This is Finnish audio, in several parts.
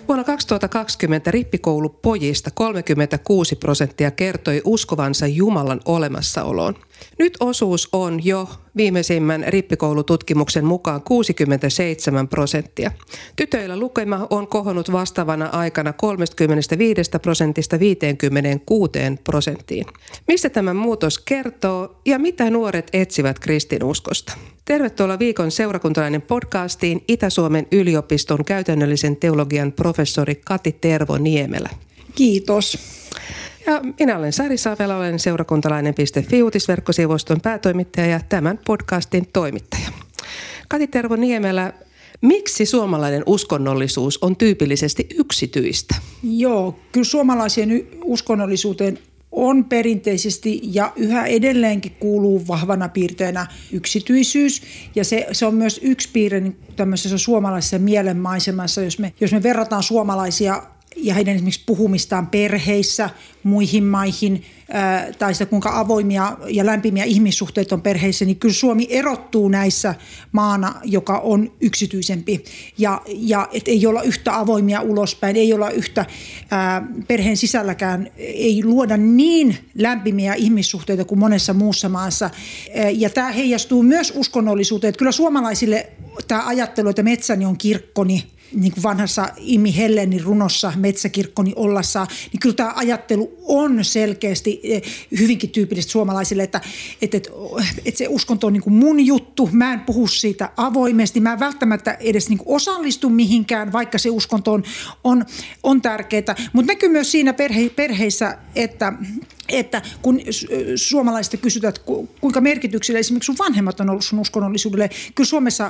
Vuonna 2020 rippikoulupojista 36% kertoi uskovansa Jumalan olemassaoloon. Nyt osuus on jo viimeisimmän rippikoulututkimuksen mukaan 67%. Tytöillä lukema on kohonnut vastaavana aikana 35% 56%. Mistä tämä muutos kertoo ja mitä nuoret etsivät kristinuskosta? Tervetuloa viikon seurakuntalainen podcastiin Itä-Suomen yliopiston käytännöllisen teologian professori Kati Tervo-Niemelä. Kiitos. Ja minä olen Sari Savela, olen seurakuntalainen.fi uutisverkkosivuston päätoimittaja ja tämän podcastin toimittaja. Kati Tervo-Niemelä, miksi suomalainen uskonnollisuus on tyypillisesti yksityistä? Joo, kyllä suomalaiseen uskonnollisuuteen on perinteisesti ja yhä edelleenkin kuuluu vahvana piirteenä yksityisyys. Ja se on myös yksi piirre niin tämmöisessä suomalaisessa mielenmaisemassa, jos me verrataan suomalaisia ja heidän esimerkiksi puhumistaan perheissä, muihin maihin, tai sitä kuinka avoimia ja lämpimiä ihmissuhteet on perheissä, niin kyllä Suomi erottuu näissä maana, joka on yksityisempi. Ja et ei olla yhtä avoimia ulospäin, ei olla yhtä perheen sisälläkään, ei luoda niin lämpimiä ihmissuhteita kuin monessa muussa maassa. Ja tämä heijastuu myös uskonnollisuuteen. Että kyllä suomalaisille tämä ajattelu, että metsäni on kirkkoni, niin kuin vanhassa Immi Hellenin runossa Metsäkirkkoni ollassa, niin kyllä tämä ajattelu on selkeästi hyvinkin tyypillistä suomalaisille, että se uskonto on niin kuin mun juttu, mä en puhu siitä avoimesti, mä en välttämättä edes niin kuin osallistu mihinkään, vaikka se uskonto on tärkeää, mutta näkyy myös siinä perheissä, että kun suomalaisista kysytään, että kuinka merkityksellä esimerkiksi sun vanhemmat on ollut sun uskonnollisuudelle, kyllä Suomessa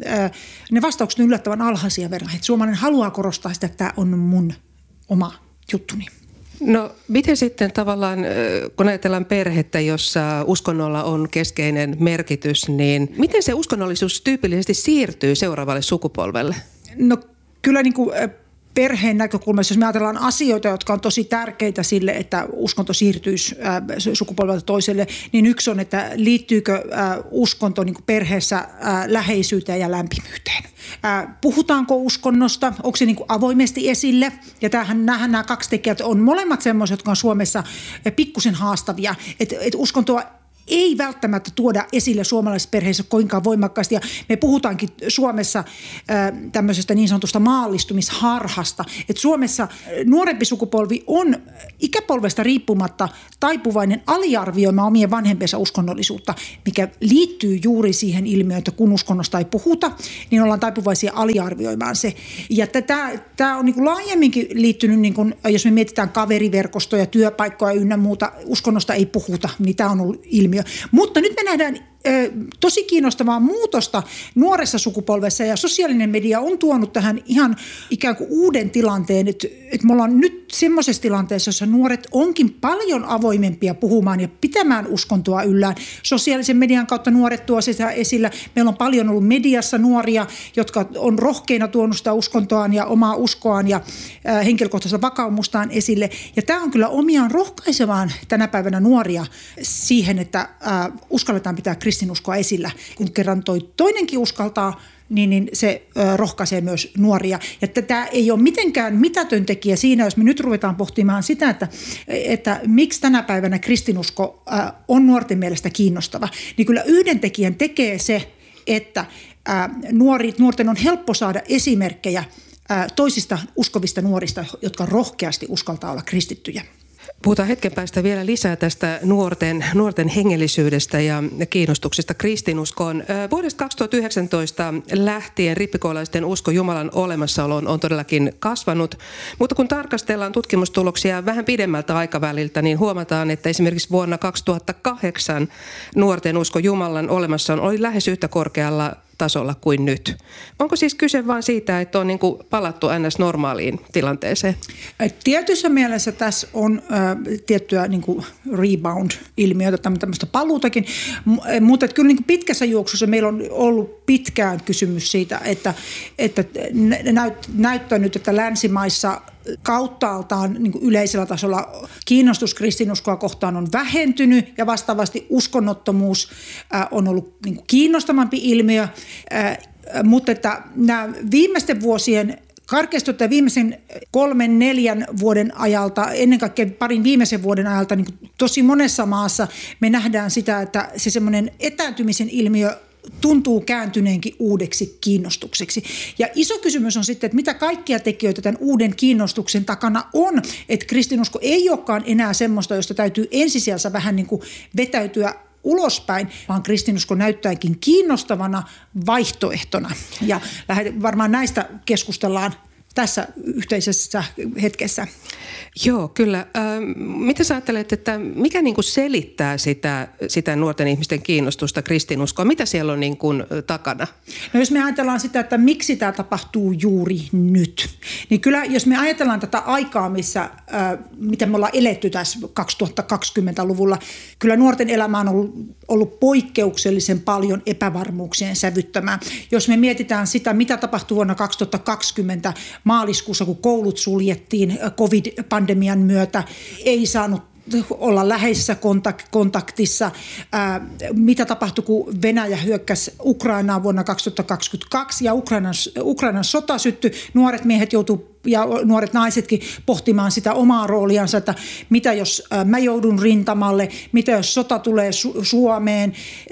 ne vastaukset on yllättävän alhaisia verran. Että suomalainen haluaa korostaa sitä, että tämä on mun oma juttuni. No miten sitten tavallaan, kun ajatellaan perhettä, jossa uskonnolla on keskeinen merkitys, niin miten se uskonnollisuus tyypillisesti siirtyy seuraavalle sukupolvelle? No kyllä niin kuin perheen näkökulmassa, jos me ajatellaan asioita, jotka on tosi tärkeitä sille, että uskonto siirtyisi sukupolvelta toiselle, niin yksi on, että liittyykö uskonto niin kuin perheessä läheisyyteen ja lämpimyyteen. Puhutaanko uskonnosta, onko se niin kuin avoimesti esille? Ja nämä kaksi tekijät on molemmat semmoiset, jotka on Suomessa pikkusen haastavia, että uskontoa ei välttämättä tuoda esille suomalaisissa perheissä koinkaan voimakkaasti. Ja me puhutaankin Suomessa tämmöisestä niin sanotusta maallistumisharhasta. Että Suomessa nuorempi sukupolvi on ikäpolvesta riippumatta taipuvainen aliarvioimaan omien vanhempiensa uskonnollisuutta, mikä liittyy juuri siihen ilmiöön, että kun uskonnosta ei puhuta, niin ollaan taipuvaisia aliarvioimaan se. Ja tämä on niin kuin laajemminkin liittynyt, niin kuin, jos me mietitään kaveriverkostoja, työpaikkoja ynnä muuta, uskonnosta ei puhuta, niin tämä on ollut ilmiö. Mutta nyt me nähdään tosi kiinnostavaa muutosta nuoressa sukupolvessa ja sosiaalinen media on tuonut tähän ihan ikään kuin uuden tilanteen, että me ollaan nyt semmoisessa tilanteessa, jossa nuoret onkin paljon avoimempia puhumaan ja pitämään uskontoa yllään. Sosiaalisen median kautta nuoret tuo sitä esillä. Meillä on paljon ollut mediassa nuoria, jotka on rohkeina tuonut sitä uskontoaan ja omaa uskoaan ja henkilökohtaista vakaumustaan esille. Ja tämä on kyllä omiaan rohkaisemaan tänä päivänä nuoria siihen, että uskalletaan pitää kristinuskoa esillä. Kun kerran toi toinenkin uskaltaa, niin se rohkaisee myös nuoria. Ja tämä ei ole mitenkään mitätön tekijä siinä, jos me nyt ruvetaan pohtimaan sitä, että miksi tänä päivänä kristinusko on nuorten mielestä kiinnostava. Niin kyllä yhden tekijän tekee se, että nuorten on helppo saada esimerkkejä toisista uskovista nuorista, jotka rohkeasti uskaltaa olla kristittyjä. Puhutaan hetken päästä vielä lisää tästä nuorten hengellisyydestä ja kiinnostuksesta kristinuskoon. Vuodesta 2019 lähtien rippikoulaisten usko Jumalan olemassaoloon on todellakin kasvanut, mutta kun tarkastellaan tutkimustuloksia vähän pidemmältä aikaväliltä, niin huomataan, että esimerkiksi vuonna 2008 nuorten usko Jumalan olemassaoloon oli lähes yhtä korkealla tasolla kuin nyt. Onko siis kyse vain siitä, että on niin kuin palattu ns. Normaaliin tilanteeseen? Tietyssä mielessä tässä on tiettyä niin kuin rebound-ilmiötä, tämmöistä paluutakin, mutta kyllä niin kuin pitkässä juoksussa meillä on ollut pitkään kysymys siitä, että näyttää nyt, että länsimaissa kauttaaltaan niin kuin yleisellä tasolla kiinnostus kristinuskoa kohtaan on vähentynyt ja vastaavasti uskonnottomuus on ollut niin kuin kiinnostavampi ilmiö, mutta että nämä viimeisten vuosien karkeasti ottaen viimeisen 3-4 vuoden ajalta, ennen kaikkea parin viimeisen vuoden ajalta, niin tosi monessa maassa me nähdään sitä, että se semmoinen etääntymisen ilmiö tuntuu kääntyneenkin uudeksi kiinnostukseksi. Ja iso kysymys on sitten, että mitä kaikkia tekijöitä tämän uuden kiinnostuksen takana on, että kristinusko ei olekaan enää semmoista, josta täytyy ensisijaisesti vähän niin kuin vetäytyä ulospäin, vaan kristinusko näyttääkin kiinnostavana vaihtoehtona. Ja varmaan näistä keskustellaan tässä yhteisessä hetkessä. Joo, kyllä. Mitä sä ajattelet, että mikä niin kuin selittää sitä nuorten ihmisten kiinnostusta kristinuskoa? Mitä siellä on niin kuin takana? No jos me ajatellaan sitä, että miksi tämä tapahtuu juuri nyt, niin kyllä jos me ajatellaan tätä aikaa, mitä me ollaan eletty tässä 2020-luvulla, kyllä nuorten elämä on ollut poikkeuksellisen paljon epävarmuuksien sävyttämää. Jos me mietitään sitä, mitä tapahtui vuonna 2020 maaliskuussa, kun koulut suljettiin COVID-pandemian myötä, ei saanut olla läheisessä kontaktissa. Mitä tapahtui, kun Venäjä hyökkäsi Ukrainaan vuonna 2022 ja Ukrainan sota syttyi. Nuoret miehet joutuivat ja nuoret naisetkin pohtimaan sitä omaa rooliansa, että mitä jos mä joudun rintamalle, mitä jos sota tulee Suomeen.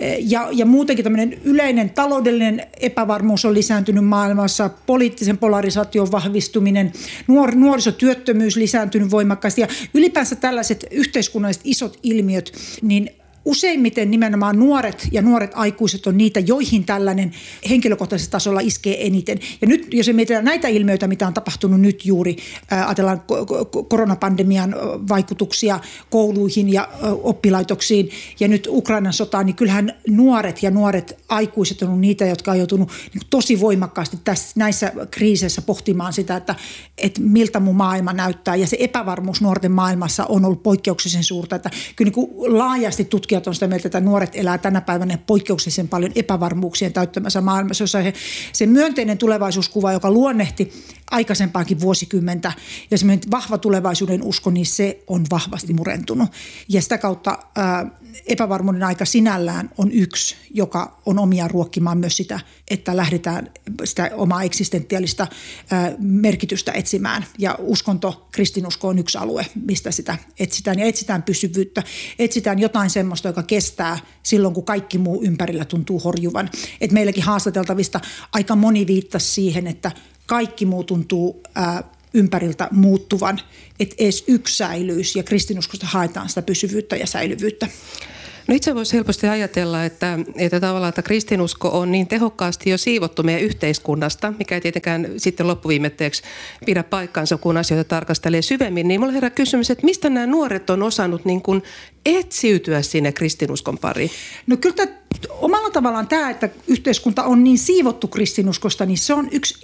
Ja muutenkin tämmöinen yleinen taloudellinen epävarmuus on lisääntynyt maailmassa, poliittisen polarisaation vahvistuminen, nuorisotyöttömyys lisääntynyt voimakkaasti ja ylipäänsä tällaiset yhteiskunnalliset isot ilmiöt, niin useimmiten nimenomaan nuoret aikuiset on niitä, joihin tällainen henkilökohtaisella tasolla iskee eniten. Ja nyt, jos mietitään näitä ilmiöitä, mitä on tapahtunut nyt juuri, ajatellaan koronapandemian vaikutuksia kouluihin ja oppilaitoksiin ja nyt Ukrainan sotaan, niin kyllähän nuoret aikuiset on ollut niitä, jotka on joutunut niin tosi voimakkaasti näissä kriiseissä pohtimaan sitä, että miltä mun maailma näyttää. Ja se epävarmuus nuorten maailmassa on ollut poikkeuksellisen suurta, että kyllä niin kuin laajasti tutkijat on sitä mieltä, että nuoret elää tänä päivänä poikkeuksellisen paljon epävarmuuksien täyttämässä maailmassa, jossa se myönteinen tulevaisuuskuva, joka luonnehti aikaisempaakin vuosikymmentä ja semmoinen vahva tulevaisuuden usko, niin se on vahvasti murentunut. Ja sitä kautta epävarmuuden aika sinällään on yksi, joka on omia ruokkimaan myös sitä, että lähdetään sitä omaa eksistentiaalista merkitystä etsimään. Ja kristinusko on yksi alue, mistä sitä etsitään. Ja etsitään pysyvyyttä, etsitään jotain semmoista, joka kestää silloin, kun kaikki muu ympärillä tuntuu horjuvan. Et meilläkin haastateltavista aika moni viittasi siihen, että kaikki muu tuntuu ympäriltä muuttuvan, että edes yksi säilyisi ja kristinuskosta haetaan sitä pysyvyyttä ja säilyvyyttä. No itse voisi helposti ajatella, että tavallaan että kristinusko on niin tehokkaasti jo siivottu meidän yhteiskunnasta, mikä ei tietenkään sitten loppuviimetteeksi pidä paikkaansa, kun asioita tarkastelee syvemmin. Niin mulla herää kysymys, että mistä nämä nuoret on osannut niin kuin etsiytyä sinne kristinuskon pariin? No kyllä omalla tavallaan tämä, että yhteiskunta on niin siivottu kristinuskosta, niin se on yksi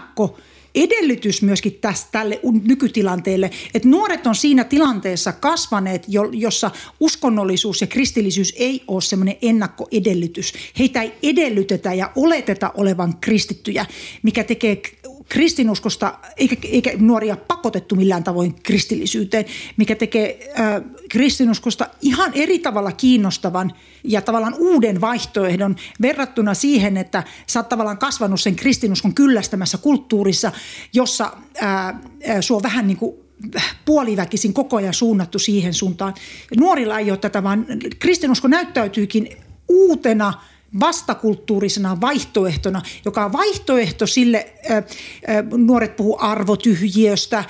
edellytys myöskin tälle nykytilanteelle, että nuoret on siinä tilanteessa kasvaneet, jossa uskonnollisuus ja kristillisyys ei ole semmoinen ennakkoedellytys. Heitä ei edellytetä ja oleteta olevan kristittyjä, mikä tekee kristinuskosta, eikä nuoria pakotettu millään tavoin kristillisyyteen, mikä tekee kristinuskosta ihan eri tavalla kiinnostavan ja tavallaan uuden vaihtoehdon verrattuna siihen, että sä oot tavallaan kasvanut sen kristinuskon kyllästämässä kulttuurissa, jossa sua on vähän niin kuin puoliväkisin koko ajan suunnattu siihen suuntaan. Nuorilla ei ole tätä, vaan kristinusko näyttäytyykin uutena vastakulttuurisena vaihtoehtona, joka on vaihtoehto sille, nuoret puhuu arvotyhjiöstä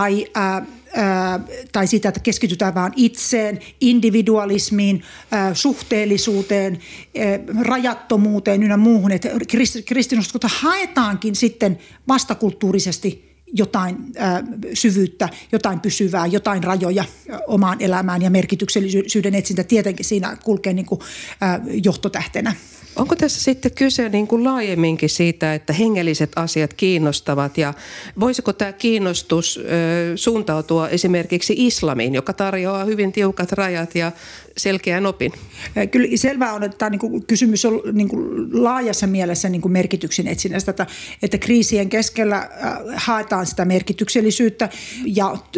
tai siitä, että keskitytään vaan itseen, individualismiin, suhteellisuuteen, rajattomuuteen ynnä muuhun. Että kristinuskosta haetaankin sitten vastakulttuurisesti jotain syvyyttä, jotain pysyvää, jotain rajoja omaan elämään ja merkityksellisyyden etsintä tietenkin siinä kulkee niin kuin johtotähtenä. Onko tässä sitten kyse niin kuin laajemminkin siitä, että hengelliset asiat kiinnostavat ja voisiko tämä kiinnostus suuntautua esimerkiksi islamiin, joka tarjoaa hyvin tiukat rajat ja selkeän opin? Kyllä selvää on, että tämä kysymys on laajassa mielessä merkityksen etsinnästä, että kriisien keskellä haetaan sitä merkityksellisyyttä ja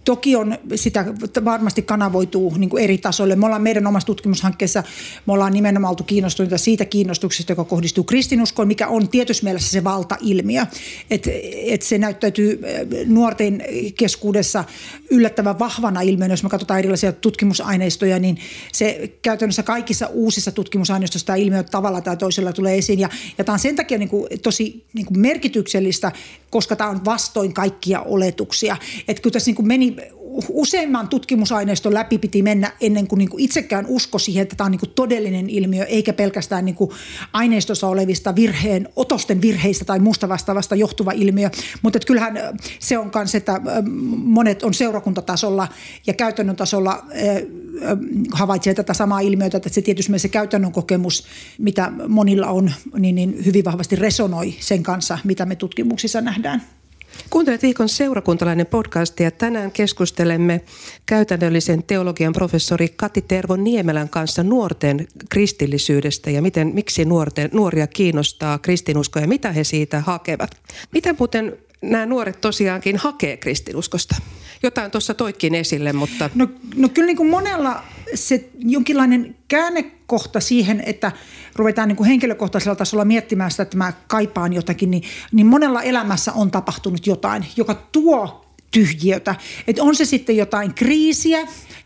Toki on sitä varmasti kanavoituu niin kuin eri tasoille. Me ollaan meidän omassa tutkimushankkeessa, me ollaan nimenomaan oltu kiinnostuneita siitä kiinnostuksesta, joka kohdistuu kristinuskoon, mikä on tietyssä mielessä se valtailmiö. Että se näyttäytyy nuorten keskuudessa yllättävän vahvana ilmiönä. Jos me katsotaan erilaisia tutkimusaineistoja, niin se käytännössä kaikissa uusissa tutkimusaineistoissa tämä ilmiö tavalla tai toisella tulee esiin. Ja tämä on sen takia niin kuin tosi niin kuin merkityksellistä, koska tämä on vastoin kaikkia oletuksia. Että kun tässä niin kuin meni useimman tutkimusaineiston läpi piti mennä ennen kuin, itsekään usko siihen, että tämä on todellinen ilmiö, eikä pelkästään aineistossa olevista otosten virheistä tai muusta vastaavasta johtuva ilmiö. Mutta kyllähän se on myös, että monet on seurakuntatasolla ja käytännön tasolla havaitsee tätä samaa ilmiötä, että se tietysti se käytännön kokemus, mitä monilla on, niin hyvin vahvasti resonoi sen kanssa, mitä me tutkimuksissa nähdään. Kuuntelet Viikon seurakuntalainen podcastia ja tänään keskustelemme käytännöllisen teologian professori Kati Tervo Niemelän kanssa nuorten kristillisyydestä ja miksi nuoria kiinnostaa kristinusko ja mitä he siitä hakevat. Miten muuten nämä nuoret tosiaankin hakee kristinuskosta? Jotain tuossa toitkin esille, mutta... No kyllä niin kuin monella se jonkinlainen käännekohta siihen, että ruvetaan niin kuin henkilökohtaisella tasolla miettimään sitä, että mä kaipaan jotakin, niin monella elämässä on tapahtunut jotain, joka tuo tyhjiötä. Että on se sitten jotain kriisiä,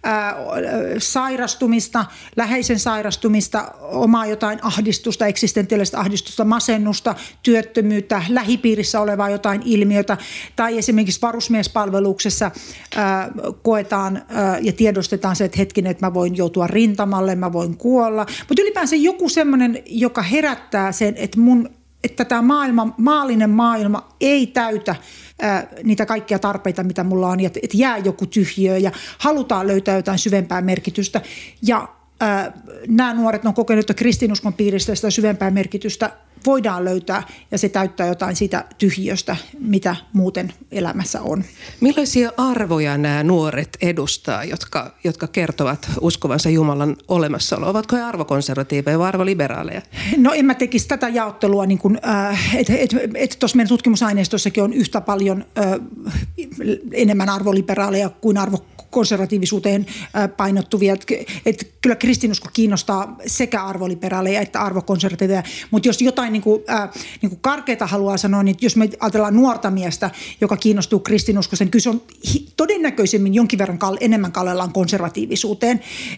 sairastumista, läheisen sairastumista, omaa jotain ahdistusta, eksistentiaalista ahdistusta, masennusta, työttömyyttä, lähipiirissä olevaa jotain ilmiötä tai esimerkiksi varusmiespalveluksessa koetaan ja tiedostetaan se, että hetkinen, että mä voin joutua rintamalle, mä voin kuolla. Mutta ylipäänsä joku semmoinen, joka herättää sen, että tämä maallinen maailma ei täytä niitä kaikkia tarpeita, mitä mulla on, että jää joku tyhjiö ja halutaan löytää jotain syvempää merkitystä. Ja nämä nuoret on kokenut, että kristinuskon piiristä sitä syvempää merkitystä voidaan löytää ja se täyttää jotain siitä tyhjiöstä, mitä muuten elämässä on. Millaisia arvoja nämä nuoret edustaa, jotka kertovat uskovansa Jumalan olemassaoloa? Ovatko he arvokonservatiiveja vai arvoliberaaleja? No en mä tekisi tätä jaottelua, niin että tuossa meidän tutkimusaineistossakin on yhtä paljon enemmän arvoliberaaleja kuin arvokonservatiivisuuteen painottuvia. Että kyllä kristinusko kiinnostaa sekä arvoliberaaleja että arvokonservatiiveja, mutta jos jotain niin kuin karkeata haluaa sanoa, niin jos me ajatellaan nuorta miestä, joka kiinnostuu kristinuskosta, niin kyllä se on todennäköisemmin jonkin verran enemmän kallellaan konservatiivisuuteen.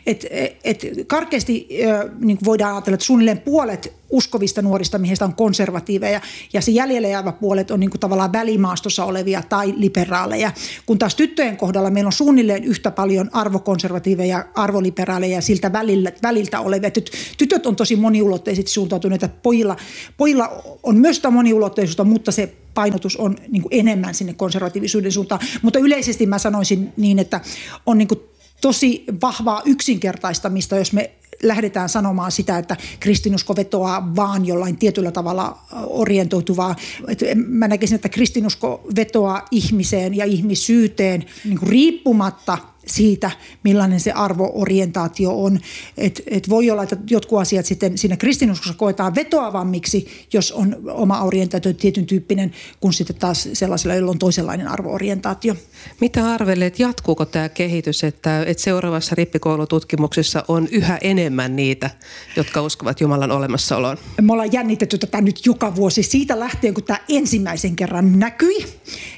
Karkeasti niin voidaan ajatella, että suunnilleen puolet uskovista nuorista miehistä on konservatiiveja ja se jäljelle jäävä puolet on niin kuin tavallaan välimaastossa olevia tai liberaaleja. Kun taas tyttöjen kohdalla meillä on suunnilleen yhtä paljon arvokonservatiiveja ja arvoliberaaleja ja siltä väliltä olevia. Tytöt on tosi moniulotteisesti suuntautuneita. Pojilla on myös sitä moniulotteisuutta, mutta se painotus on niin kuin enemmän sinne konservatiivisuuden suuntaan. Mutta yleisesti mä sanoisin niin, että on niin kuin tosi vahvaa yksinkertaistamista, jos me lähdetään sanomaan sitä, että kristinusko vetoaa vaan jollain tietyllä tavalla orientoituvaa. Mä näkisin, että kristinusko vetoaa ihmiseen ja ihmisyyteen niin kuin riippumatta siitä, millainen se arvoorientaatio on. Et voi olla, että jotkut asiat sitten siinä kristinuskossa koetaan vetoavammiksi, jos on oma orientaatio tietyn tyyppinen, kun sitten taas sellaisella, jolla on toisenlainen arvoorientaatio. Mitä arvelet, jatkuuko tämä kehitys, että seuraavassa rippikoulututkimuksessa on yhä enemmän niitä, jotka uskovat Jumalan olemassaoloon? Me ollaan jännitetty tätä nyt joka vuosi siitä lähtien, kun tämä ensimmäisen kerran näkyi.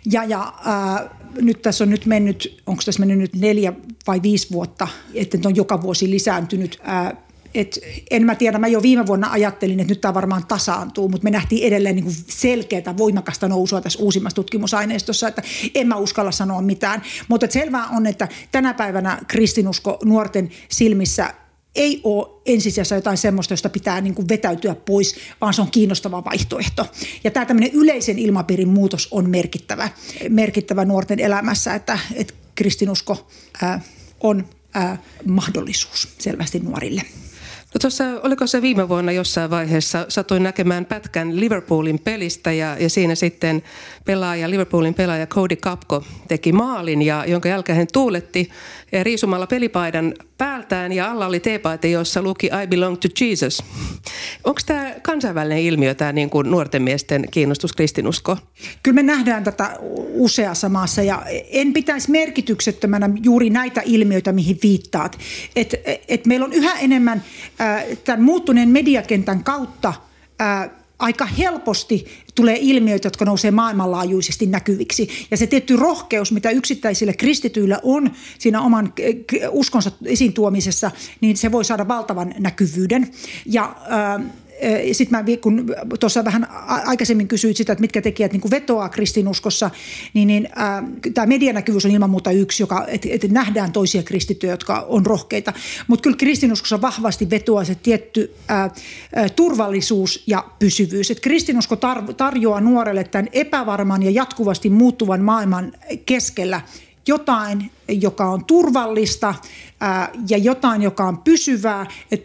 Nyt tässä on mennyt, onko tässä mennyt nyt 4 vai 5 vuotta, että on joka vuosi lisääntynyt. En mä tiedä, mä jo viime vuonna ajattelin, että nyt tämä varmaan tasaantuu, mutta me nähtiin edelleen niin kuin selkeää, voimakasta nousua tässä uusimmassa tutkimusaineistossa, että en mä uskalla sanoa mitään. Mutta selvää on, että tänä päivänä kristinusko nuorten silmissä ei ole ensisijassa jotain semmoista, josta pitää niin kuin vetäytyä pois, vaan se on kiinnostava vaihtoehto. Ja tämä tämmöinen yleisen ilmapiirin muutos on merkittävä nuorten elämässä, että kristinusko on mahdollisuus selvästi nuorille. No tuossa, oliko se viime vuonna jossain vaiheessa, satuin näkemään pätkän Liverpoolin pelistä ja siinä sitten Liverpoolin pelaaja Cody Gakpo teki maalin, jonka jälkeen hän tuuletti riisumalla pelipaidan päältään ja alla oli teepaita, jossa luki I belong to Jesus. Onko tämä kansainvälinen ilmiö, tämä niin kuin nuorten miesten kiinnostus kristinuskoon? Kyllä me nähdään tätä useassa maassa ja en pitäisi merkityksettömänä juuri näitä ilmiöitä, mihin viittaat. Et meillä on yhä enemmän tämän muuttuneen mediakentän kautta aika helposti tulee ilmiöitä, jotka nousee maailmanlaajuisesti näkyviksi. Ja se tietty rohkeus, mitä yksittäisillä kristityillä on siinä oman uskonsa esiin tuomisessa, niin se voi saada valtavan näkyvyyden. Ja sitten kun tuossa vähän aikaisemmin kysyit sitä, että mitkä tekijät niin kuin vetoaa kristinuskossa, niin tämä medianäkyvyys on ilman muuta yksi, että nähdään toisia kristittyjä, jotka on rohkeita. Mutta kyllä kristinuskossa vahvasti vetoaa se tietty turvallisuus ja pysyvyys. Et kristinusko tarjoaa nuorelle tämän epävarman ja jatkuvasti muuttuvan maailman keskellä jotain, joka on turvallista ja jotain, joka on pysyvää.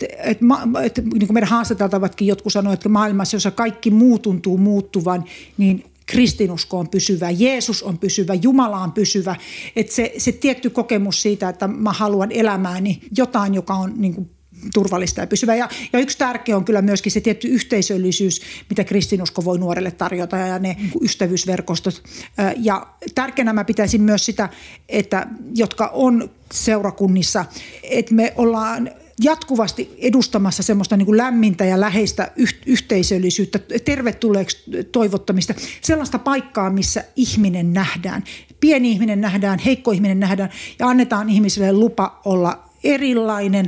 Niin kuin meidän haastateltavatkin jotkut sanoivat, että maailmassa, jossa kaikki muu tuntuu muuttuvan, niin kristinusko on pysyvä, Jeesus on pysyvä, Jumala on pysyvä. Että se tietty kokemus siitä, että mä haluan elämääni jotain, joka on niin kuin turvallista ja pysyvä. Ja yksi tärkeä on kyllä myöskin se tietty yhteisöllisyys, mitä kristinusko voi nuorelle tarjota ja ne ystävyysverkostot. Ja tärkeänä mä pitäisin myös sitä, että jotka on seurakunnissa, että me ollaan jatkuvasti edustamassa semmoista niin kuin lämmintä ja läheistä yhteisöllisyyttä, tervetulleeksi toivottamista, sellaista paikkaa, missä ihminen nähdään. Pieni ihminen nähdään, heikko ihminen nähdään ja annetaan ihmiselle lupa olla erilainen,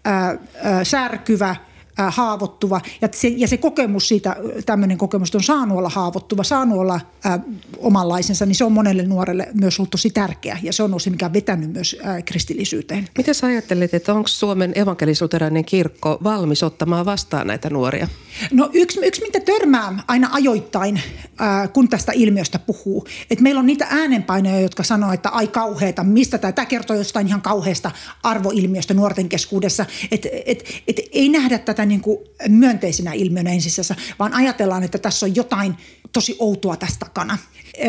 särkyvä, haavoittuva. Ja se kokemus siitä, tämmöinen kokemus, että on saanut olla haavoittuva, saanut olla omanlaisensa, niin se on monelle nuorelle myös ollut tosi tärkeä. Ja se on ollut se, mikä on vetänyt myös kristillisyyteen. Miten sä ajattelet, että onko Suomen evankelis-luterilainen kirkko valmis ottamaan vastaan näitä nuoria? No yksi mitä törmää aina ajoittain, kun tästä ilmiöstä puhuu, että meillä on niitä äänenpainoja, jotka sanoo, että ai kauheeta, mistä tämä kertoo jostain ihan kauheasta arvoilmiöstä nuorten keskuudessa, että ei nähdä tätä niin kuin myönteisenä ilmiönä ensisijassa, vaan ajatellaan, että tässä on jotain tosi outoa tästä takana.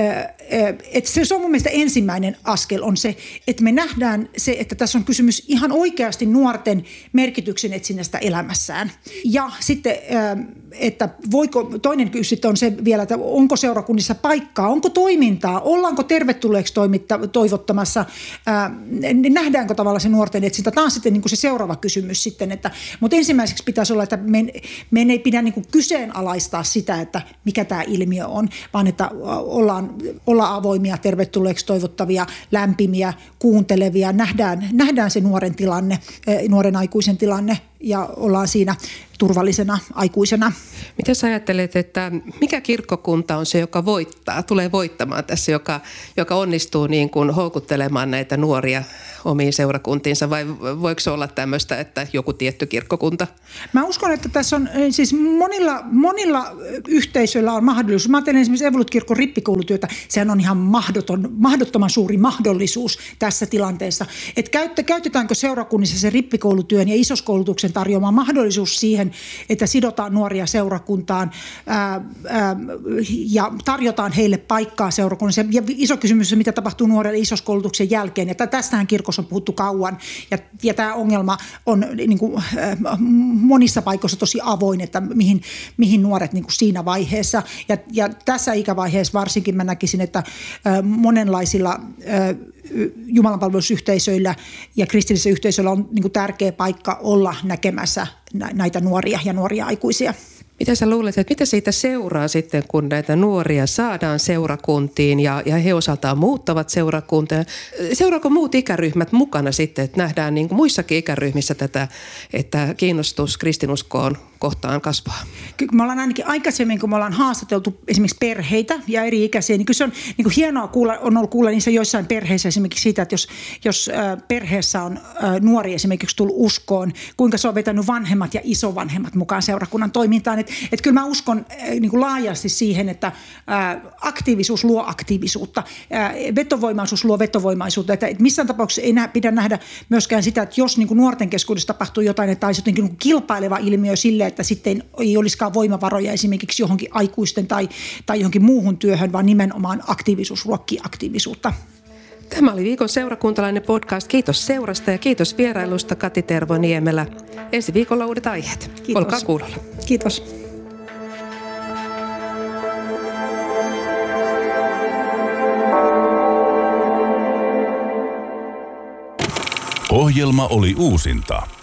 Se on mun mielestä ensimmäinen askel on se, että me nähdään se, että tässä on kysymys ihan oikeasti nuorten merkityksen etsinnästä elämässään. Ja sitten, että toinen kysymys on se vielä, että onko seurakunnissa paikkaa, onko toimintaa, ollaanko tervetulleeksi toivottamassa, nähdäänkö tavallaan se nuorten etsintä. Tämä on sitten niin kuin se seuraava kysymys sitten, mutta ensimmäiseksi pitäisi olla, että meidän ei pidä niin kuin kyseenalaistaa sitä, että mikä tämä ilmiö on, vaan että ollaan avoimia, tervetulleeksi toivottavia, lämpimiä, kuuntelevia, nähdään se nuoren tilanne, nuoren aikuisen tilanne ja ollaan siinä turvallisena aikuisena. Miten sä ajattelet, että mikä kirkkokunta on se, joka tulee voittamaan tässä, joka onnistuu niin kuin houkuttelemaan näitä nuoria omiin seurakuntiinsa, vai voiko se olla tämmöistä, että joku tietty kirkkokunta? Mä uskon, että tässä on siis monilla yhteisöillä on mahdollisuus. Mä ajattelen esimerkiksi Evolut-kirkon rippikoulutyötä. Sehän on ihan mahdottoman suuri mahdollisuus tässä tilanteessa. Että käytetäänkö seurakunnissa se rippikoulutyön ja isoskoulutuksen tarjoama mahdollisuus siihen, että sidotaan nuoria seurakuntaan ja tarjotaan heille paikkaa seurakunnassa. Ja iso kysymys on, mitä tapahtuu nuorelle isoskoulutuksen jälkeen. Ja tästähän kirkossa on puhuttu kauan. Ja tämä ongelma on niin kuin, monissa paikoissa tosi avoin, että mihin nuoret niin kuin siinä vaiheessa. Ja tässä ikävaiheessa varsinkin mä näkisin, että monenlaisilla jumalanpalvelusyhteisöillä ja kristillisillä yhteisöillä on niin kuin tärkeä paikka olla näkemässä näitä nuoria ja nuoria aikuisia. Mitä sä luulet, että mitä siitä seuraa sitten, kun näitä nuoria saadaan seurakuntiin ja he osaltaan muuttavat seurakuntia? Seuraako muut ikäryhmät mukana sitten, että nähdään niin kuin muissakin ikäryhmissä tätä, että kiinnostus kristinuskoon kohtaan kasvaa? Kyllä me ollaan ainakin aikaisemmin, kun me ollaan haastateltu esimerkiksi perheitä ja eri ikäisiä, niin kyllä se on niin kuin hienoa on ollut kuulla niissä joissain perheissä esimerkiksi siitä, että jos perheessä on nuori esimerkiksi tullut uskoon, kuinka se on vetänyt vanhemmat ja isovanhemmat mukaan seurakunnan toimintaan. Että kyllä mä uskon niin kuin laajasti siihen, että aktiivisuus luo aktiivisuutta, vetovoimaisuus luo vetovoimaisuutta. Että missään tapauksessa ei pidä nähdä myöskään sitä, että jos niin kuin nuorten keskuudessa tapahtuu jotain, että olisi jotenkin niin kuin kilpaileva ilmiö sille, että sitten ei olisikaan voimavaroja esimerkiksi johonkin aikuisten tai johonkin muuhun työhön, vaan nimenomaan aktiivisuus ruokkii aktiivisuutta. Tämä oli viikon seurakuntalainen podcast. Kiitos seurasta ja kiitos vierailusta Kati Tervoniemelä. Ensi viikolla uudet aiheet. Kiitos. Olkaa kuulolla. Kiitos. Ohjelma oli uusinta.